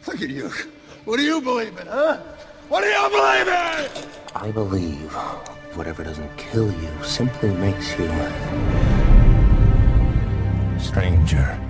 Look at you. What do you believe in, huh? What do you believe in? I believe whatever doesn't kill you simply makes you stranger.